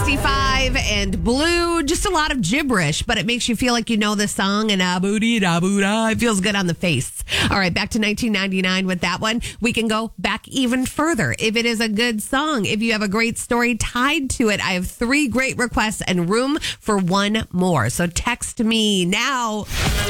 65 and Blue. Just a lot of gibberish, but it makes you feel like you know the song, and it feels good on the face. All right, back to 1999 with that one. We can go back even further if it is a good song. If you have a great story tied to it, I have 3 great requests and room for one more. So text me now.